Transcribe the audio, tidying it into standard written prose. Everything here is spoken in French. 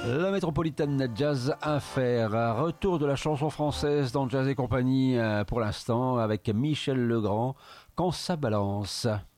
La Métropolitaine Jazz Affaires, retour de la chanson française dans Jazz et compagnie pour l'instant avec Michel Legrand, Quand ça balance.